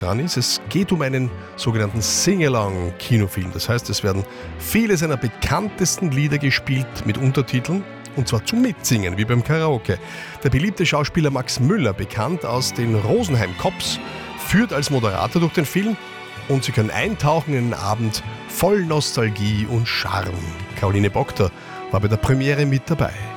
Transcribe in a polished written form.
dran ist. Es geht um einen sogenannten Sing-Along-Kinofilm. Das heißt, es werden viele seiner bekanntesten Lieder gespielt mit Untertiteln. Und zwar zum Mitsingen, wie beim Karaoke. Der beliebte Schauspieler Max Müller, bekannt aus den Rosenheim Cops, führt als Moderator durch den Film und Sie können eintauchen in einen Abend voll Nostalgie und Charme. Caroline Bockter war bei der Premiere mit dabei.